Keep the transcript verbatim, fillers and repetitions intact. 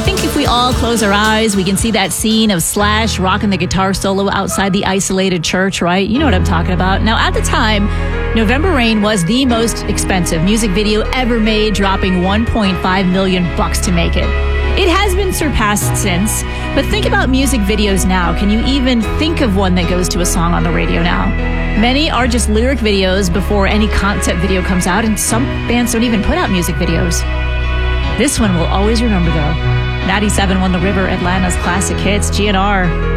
think if we all close our eyes, we can see that scene of Slash rocking the guitar solo outside the isolated church, right? You know what I'm talking about. Now, at the time, November Rain was the most expensive music video ever made, dropping one point five million bucks to make it. It has been surpassed since, but think about music videos now. Can you even think of one that goes to a song on the radio now? Many are just lyric videos before any concept video comes out, and some bands don't even put out music videos. This one we'll always remember, though. ninety-seven won The River, Atlanta's classic hits, G N R.